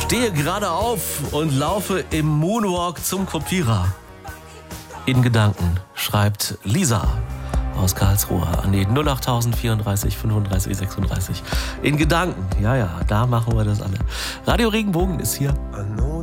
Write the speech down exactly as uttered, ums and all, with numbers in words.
Stehe gerade auf und laufe im Moonwalk zum Kopierer. In Gedanken, schreibt Lisa aus Karlsruhe an die null acht vierunddreißig fünfunddreißig sechsunddreißig. In Gedanken, ja, ja, da machen wir das alle. Radio Regenbogen ist hier.